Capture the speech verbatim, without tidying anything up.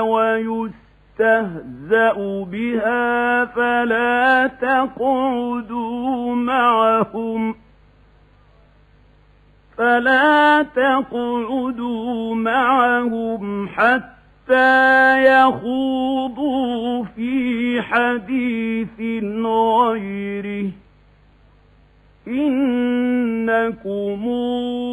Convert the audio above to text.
ويستهزأ بها فلا تقعدوا معهم فلا تقعدوا معهم حتى يخوضوا في حديث غيره إنكم